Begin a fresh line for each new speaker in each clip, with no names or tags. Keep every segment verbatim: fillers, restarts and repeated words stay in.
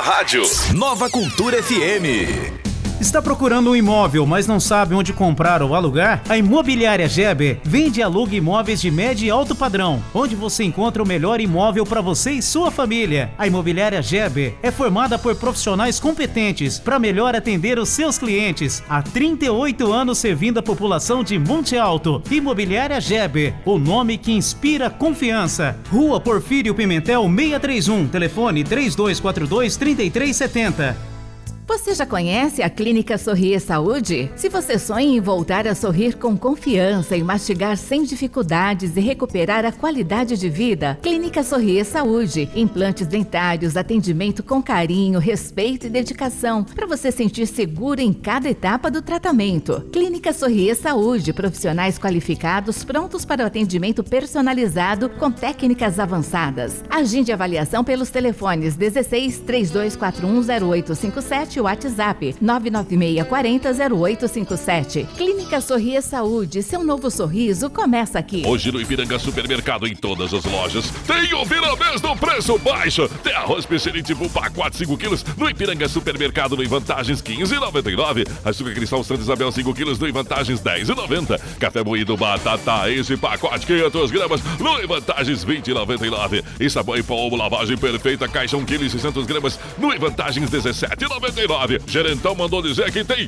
rádio. Nova Cultura F M.
Está procurando um imóvel, mas não sabe onde comprar ou alugar? A Imobiliária Geber vende e aluga imóveis de médio e alto padrão, onde você encontra o melhor imóvel para você e sua família. A Imobiliária Geber é formada por profissionais competentes para melhor atender os seus clientes. Há trinta e oito anos servindo a população de Monte Alto. Imobiliária Geber, o nome que inspira confiança. Rua Porfírio Pimentel seiscentos e trinta e um, telefone três dois quatro dois, três três sete zero.
Você já conhece a Clínica Sorrir Saúde? Se você sonha em voltar a sorrir com confiança e mastigar sem dificuldades e recuperar a qualidade de vida, Clínica Sorrir Saúde. Implantes dentários, atendimento com carinho, respeito e dedicação, para você sentir seguro em cada etapa do tratamento. Clínica Sorrir Saúde, profissionais qualificados prontos para o atendimento personalizado com técnicas avançadas. Agende avaliação pelos telefones dezesseis, trinta e dois quarenta e um, zero oito cinco sete, WhatsApp nove nove seis quatro zero, zero oito cinco sete. Clínica Sorrir Saúde, seu novo sorriso começa aqui.
Hoje no Ipiranga Supermercado, em todas as lojas, tem o Viramês no preço baixo. Tem arroz Peixerite Full pacote cinco quilos no Ipiranga Supermercado, no Vantagens quinze reais e noventa e nove centavos. Açúcar Cristal Santa Isabel cinco quilos no Vantagens dez reais e noventa centavos. Café moído Batata, esse pacote quinhentas gramas no Vantagens vinte reais e noventa e nove centavos. E sabão em pó lavagem perfeita, caixa um quilo e seiscentas gramas no Vantagens dezessete reais e noventa e nove centavos. Gerentão mandou dizer que tem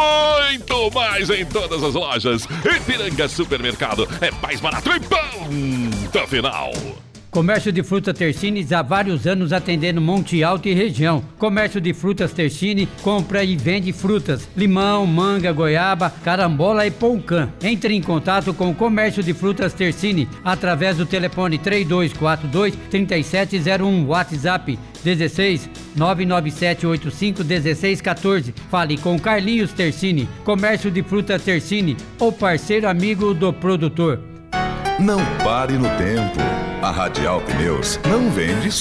muito mais em todas as lojas. Ipiranga Supermercado é mais barato e ponto final.
Comércio de Frutas Tersini há vários anos atendendo Monte Alto e região. Comércio de Frutas Tersini compra e vende frutas, limão, manga, goiaba, carambola e poucã. Entre em contato com o Comércio de Frutas Tersini através do telefone três dois quatro dois, três sete zero um, WhatsApp dezesseis, nove nove sete oito cinco, dezesseis quatorze. Fale com Carlinhos Tersini. Comércio de Frutas Tersini, o parceiro amigo do produtor.
Não pare no tempo. A Radial Pneus não vende